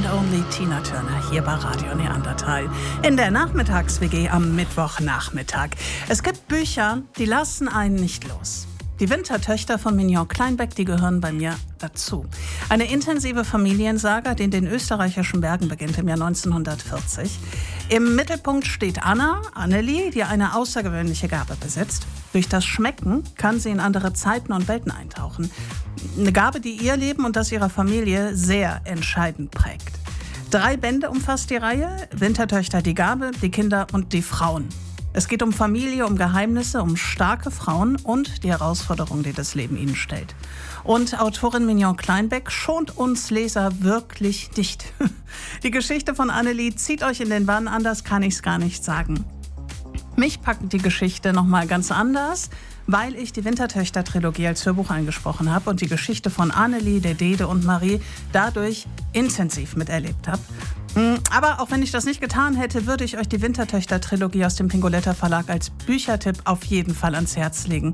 Only Tina Turner hier bei Radio Neandertal in der Nachmittags-WG am Mittwochnachmittag. Es gibt Bücher, die lassen einen nicht los. Die Wintertöchter von Mignon Kleinbeck, die gehören bei mir dazu. Eine intensive Familiensaga, die in den österreichischen Bergen beginnt im Jahr 1940. Im Mittelpunkt steht Annelie, die eine außergewöhnliche Gabe besitzt. Durch das Schmecken kann sie in andere Zeiten und Welten eintauchen. Eine Gabe, die ihr Leben und das ihrer Familie sehr entscheidend prägt. 3 Bände umfasst die Reihe: Wintertöchter, die Gabe, die Kinder und die Frauen. Es geht um Familie, um Geheimnisse, um starke Frauen und die Herausforderungen, die das Leben ihnen stellt. Und Autorin Mignon Kleinbeck schont uns Leser wirklich nicht. Die Geschichte von Annelie zieht euch in den Bann, anders kann ich es gar nicht sagen. Mich packt die Geschichte nochmal ganz anders, weil ich die Wintertöchter-Trilogie als Hörbuch eingesprochen habe und die Geschichte von Annelie, der Dede und Marie dadurch intensiv miterlebt habe. Aber auch wenn ich das nicht getan hätte, würde ich euch die Wintertöchter-Trilogie aus dem Pingoletta Verlag als Büchertipp auf jeden Fall ans Herz legen.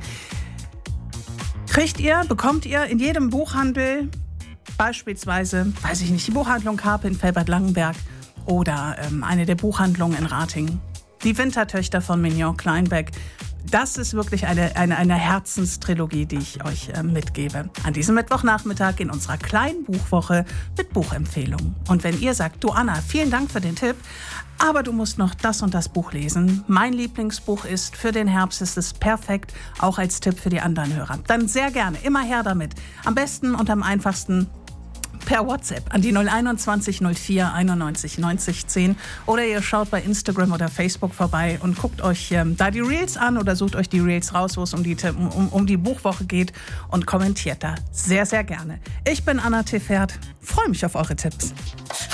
Bekommt ihr in jedem Buchhandel, beispielsweise, weiß ich nicht, die Buchhandlung Karpe in Felbert-Langenberg oder eine der Buchhandlungen in Ratingen. Die Wintertöchter von Mignon Kleinbeck. Das ist wirklich eine Herzenstrilogie, die ich euch mitgebe. An diesem Mittwochnachmittag in unserer kleinen Buchwoche mit Buchempfehlungen. Und wenn ihr sagt, du Anna, vielen Dank für den Tipp, aber du musst noch das und das Buch lesen. Mein Lieblingsbuch ist für den Herbst, ist es perfekt, auch als Tipp für die anderen Hörer. Dann sehr gerne, immer her damit. Am besten und am einfachsten per WhatsApp an die 021 04 91 90 10 oder ihr schaut bei Instagram oder Facebook vorbei und guckt euch da die Reels an oder sucht euch die Reels raus, wo es um die Buchwoche geht und kommentiert da sehr, sehr gerne. Ich bin Anna Tefert, freue mich auf eure Tipps.